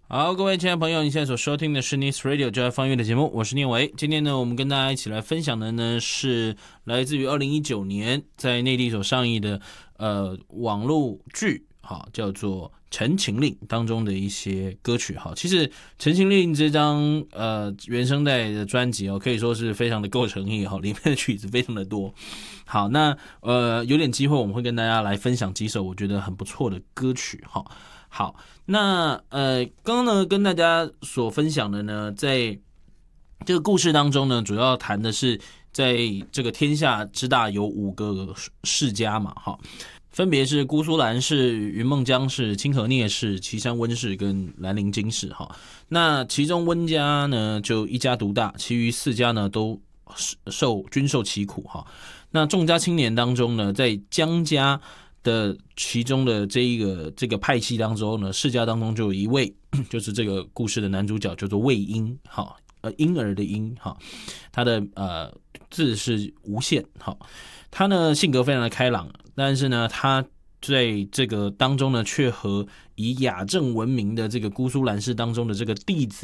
好，各位亲爱的朋友，你现在所收听的是 Nice Radio 就爱放乐的节目，我是念维。今天呢，我们跟大家一起来分享的呢是来自于2019年在内地所上映的网络剧，好，叫做《陈情令》当中的一些歌曲。好，其实《陈情令》这张原声带的专辑可以说是非常的够诚意，里面的曲子非常的多。好，那有点机会我们会跟大家来分享几首我觉得很不错的歌曲。好，那刚刚呢跟大家所分享的呢，在这个故事当中呢，主要谈的是在这个天下之大有5个世家嘛，分别是姑苏蓝氏、云梦江氏、清河聂氏、岐山温氏跟兰陵金氏。那其中温家呢就一家独大，其余4家呢都均受其苦。那众家青年当中呢，在江家的其中的这个派系当中呢，世家当中就有一位，就是这个故事的男主角叫做魏婴，婴儿的婴，他的字是无限，他呢性格非常的开朗，但是呢他在这个当中呢，却和以雅正闻名的这个姑苏蓝氏当中的这个弟子